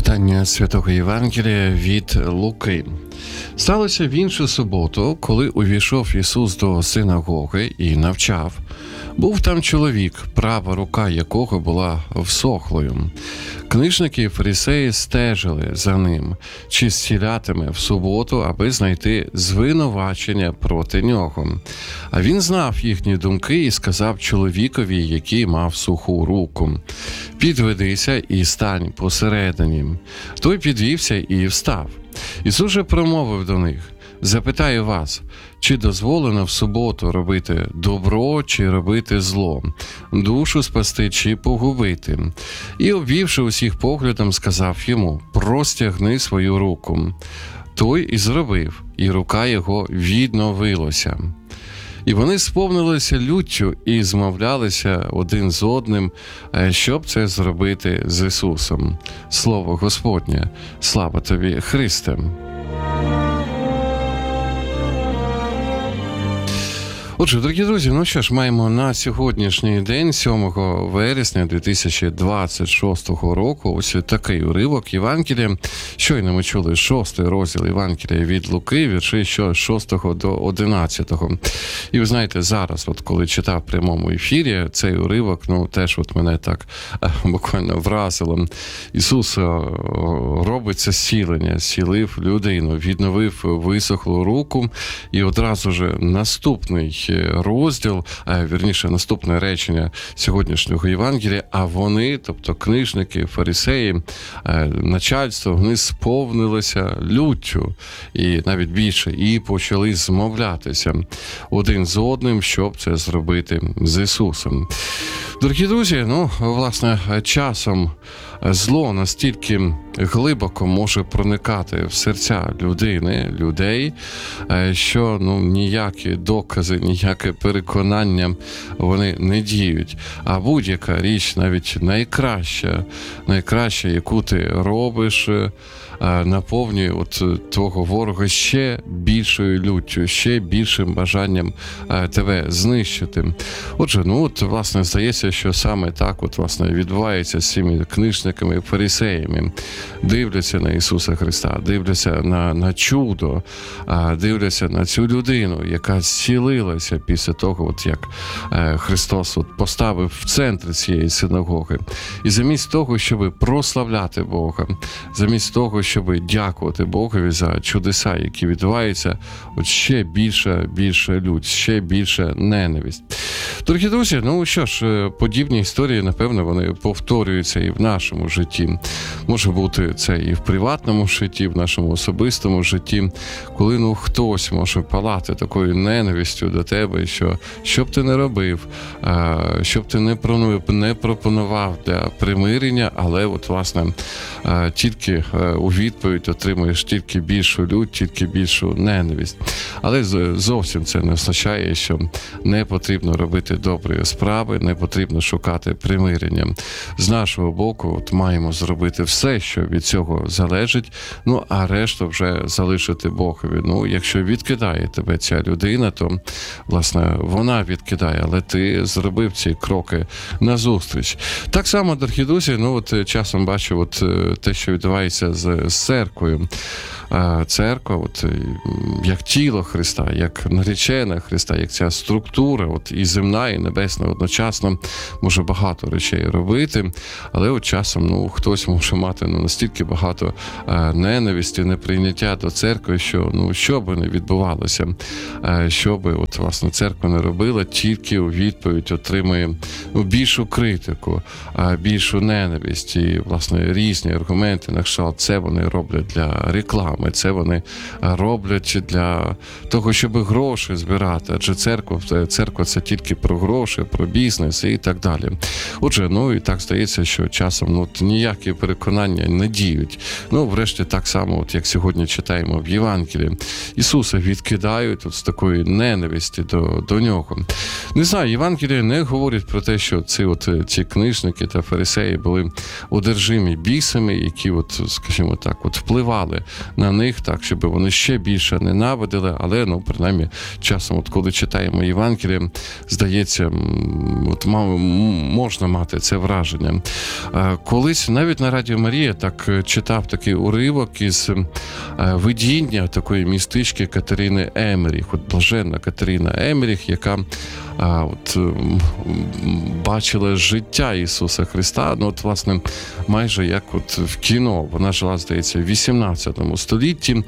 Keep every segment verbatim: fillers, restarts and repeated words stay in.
Читання Святого Євангелія від Луки. Сталося в іншу суботу, коли увійшов Ісус до синагоги і навчав. Був там чоловік, права рука якого була всохлою. Книжники і фарисеї стежили за ним, чи зцілятиме в суботу, аби знайти звинувачення проти нього. А він знав їхні думки і сказав чоловікові, який мав суху руку: «Підведися і стань посередині». Той підвівся і встав. Ісус же промовив до них: «Запитаю вас, чи дозволено в суботу робити добро, чи робити зло, душу спасти, чи погубити?» І, обвівши усіх поглядом, сказав йому: «Простягни свою руку». Той і зробив, і рука його відновилася. І вони сповнилися люттю і змовлялися один з одним, щоб це зробити з Ісусом. Слово Господнє. Слава тобі, Христе! Отже, дорогі друзі, ну що ж, маємо на сьогоднішній день, сьомого вересня дві тисячі двадцять шостого року, ось такий уривок Євангелія. Щойно ми чули шостий розділ Євангелія від Луки, вірші що з шостого до одинадцятого. І ви знаєте, зараз, от коли читав в прямому ефірі, цей уривок, ну теж от мене так буквально вразило. Ісус робить це зцілення, зцілив людину, відновив висохлу руку, і одразу ж наступний розділ, вірніше, наступне речення сьогоднішнього Євангелія, а вони, тобто книжники, фарисеї, начальство, вони сповнилися люттю, і навіть більше, і почали змовлятися один з одним, щоб це зробити з Ісусом. Дорогі друзі, ну, власне, часом зло настільки глибоко може проникати в серця людини, людей, що ну, ніякі докази, ніяке переконання вони не діють. А будь-яка річ, навіть найкраща, найкраща, яку ти робиш, наповнює от твого ворога ще більшою люттю, ще більшим бажанням тебе знищити. Отже, ну от, власне, здається, що саме так от, власне, відбувається з цими книжниками і фарисеями. Дивляться на Ісуса Христа, дивляться на, на чудо, дивляться на цю людину, яка зцілилася після того, от як Христос от поставив в центр цієї синагоги. І замість того, щоб прославляти Бога, замість того, щоб дякувати Богові за чудеса, які відбуваються, от ще більше, більше лють, ще більше ненависть. Дорогі друзі, ну що ж, подібні історії, напевно, вони повторюються і в нашому житті. Може бути це і в приватному житті, в нашому особистому житті, коли ну хтось може палати такою ненавистю до тебе, що що б ти не робив, що б ти не, не пропонував для примирення, але от, власне, тільки у відповідь отримуєш тільки більшу лють, тільки більшу ненависть. Але зовсім це не означає, що не потрібно робити добрі справи, не потрібно шукати примирення. З нашого боку от маємо зробити все, що від цього залежить, ну а решту вже залишити Богові. Ну, якщо відкидає тебе ця людина, то, власне, вона відкидає, але ти зробив ці кроки назустріч. Так само, дорогі друзі, ну от часом бачу от те, що відбувається з, з церквою. Церква, от, як тіло Христа, як наречена Христа, як ця структура, от, і земна, і небесна одночасно може багато речей робити, але от часом ну, хтось може мати ну, настільки багато а, ненависті, неприйняття до церкви, що ну, що би не відбувалося, а, що би от, власне, церква не робила, тільки у відповідь отримує ну, більшу критику, а, більшу ненависть і, власне, різні аргументи, на кшталт це вони роблять для реклами. Це вони роблять для того, щоб гроші збирати, адже церква, церква це тільки про гроші, про бізнес і так далі. Отже, ну і так здається, що часом ну, ніякі переконання не діють. Ну, врешті, так само, от як сьогодні читаємо в Євангелії, Ісуса відкидають от з такої ненависті, розп'яті до, до нього. Не знаю, Євангелія не говорить про те, що ці, от, ці книжники та фарисеї були одержимі бісами, які, от, скажімо так, от, впливали на них так, щоб вони ще більше ненавидили, але, ну, принаймні, часом, от, коли читаємо Євангелія, здається, от, можна мати це враження. Колись навіть на Радіо Марія так читав такий уривок із видіння такої містички Катерини Емеріх, от блаженна Катерина Емеріх, яка а, от, бачила життя Ісуса Христа, ну, от, власне, майже як от в кіно. Вона жила, здається, в вісімнадцятому столітті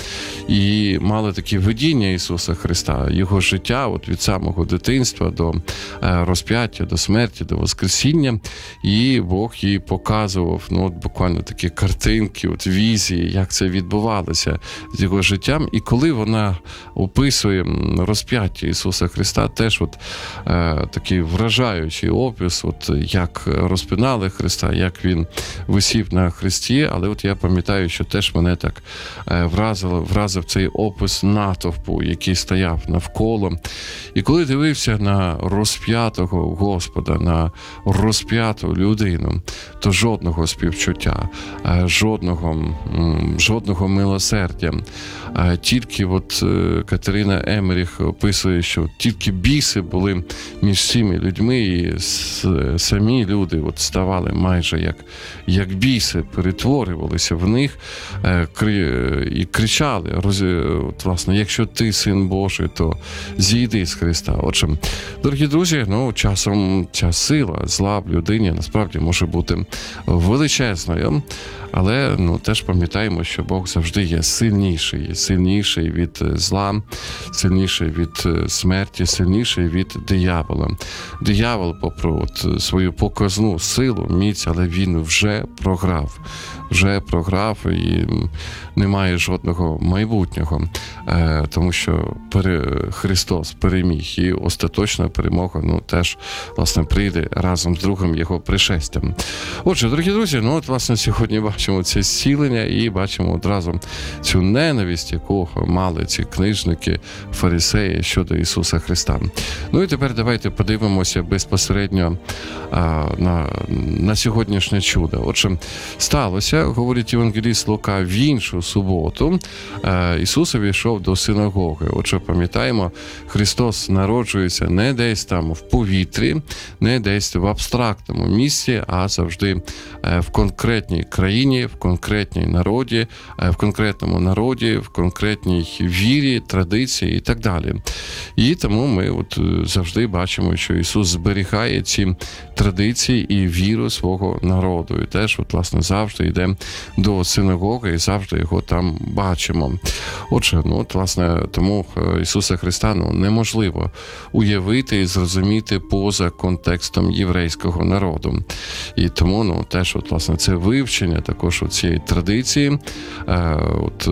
і мала такі видіння Ісуса Христа, Його життя от від самого дитинства до розп'яття, до смерті, до воскресіння. І Бог їй показував, ну, от буквально такі картинки, от візії, як це відбувалося з Його життям. І коли вона описує розп'яття Ісуса Христа, теж от е, такий вражаючий опис, от як розпинали Христа, як Він висів на хресті, але от я пам'ятаю, що теж мене так е, вразило, вразив цей опис натовпу, який стояв навколо. І коли дивився на розп'ятого Господа, на розп'яту людину, то жодного співчуття, е, жодного, м, жодного милосердя. Е, тільки от е, Катерина Емеріх описує, що тільки біси були між цими людьми, і самі люди от ставали майже як, як біси, перетворювалися в них е, кри, і кричали, роз, от, власне, якщо ти син Божий, то зійди з Христа. Отже, дорогі друзі, ну, часом ця сила зла в людині насправді може бути величезною, але, ну, теж пам'ятаємо, що Бог завжди є сильніший, сильніший від зла, сильніший від смерті, сильніший від диявола. Диявол, попри от свою показну силу, міць, але він вже програв. Вже програв і немає жодного майбутнього, тому що Христос переміг, і остаточна перемога, ну, теж, власне, прийде разом з другим Його пришестям. Отже, дорогі друзі, ну, от, власне, сьогодні бачимо це зцілення і бачимо одразу цю ненависть, яку мали ці книжники, фарисеї щодо Ісуса Христа. Ну, і тепер давайте подивимося безпосередньо а, на, на сьогоднішнє чудо. Отже, сталося, говорить євангеліст Лука, в іншу суботу Ісус увійшов до синагоги. Отже, пам'ятаємо, Христос народжується не десь там в повітрі, не десь в абстрактному місці, а завжди в конкретній країні, в конкретній народі, в конкретному народі, в конкретній вірі, традиції і так далі. І тому ми от завжди бачимо, що Ісус зберігає ці традиції і віру свого народу. І теж, от, власне, завжди йде до синагоги і завжди його там бачимо. Отже, ну, от, власне, тому Ісуса Христа, ну, неможливо уявити і зрозуміти поза контекстом єврейського народу. І тому, ну, теж, от, власне, це вивчення також цієї традиції е, от,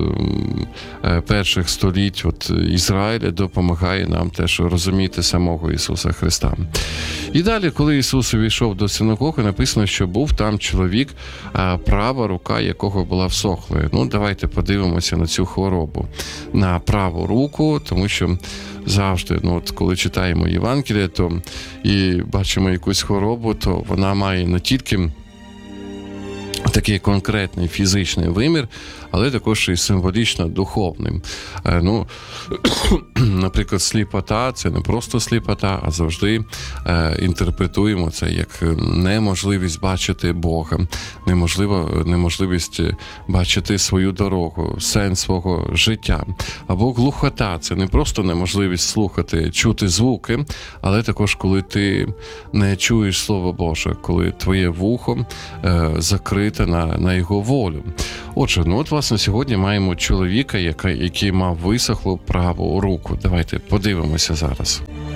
е, перших століть от, Ізраїля допомагає нам теж розуміти самого Ісуса Христа. І далі, коли Ісус увійшов до синагоги, написано, що був там чоловік, е, права рука якого була всохлою. Ну, давайте подивимося на цю хворобу, на праву руку, тому що завжди, ну, от коли читаємо Євангеліє, то і бачимо якусь хворобу, то вона має не тільки такий конкретний фізичний вимір, але також і символічно духовним. Ну, наприклад, сліпота – це не просто сліпота, а завжди е, інтерпретуємо це як неможливість бачити Бога, неможливо, неможливість бачити свою дорогу, сенс свого життя. Або глухота – це не просто неможливість слухати, чути звуки, але також коли ти не чуєш Слово Боже, коли твоє вухо е, закрите на, на Його волю. Отже, ну от, власне, сьогодні маємо чоловіка, який, який мав висохлу праву руку. Давайте подивимося зараз.